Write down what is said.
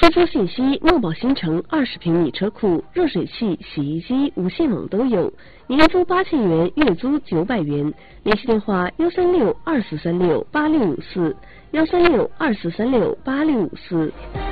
月租信息：梦宝新城20平米车库，热水器、洗衣机、无线网都有，年租8000元，月租900元。联系电话：13624368654，13624368654。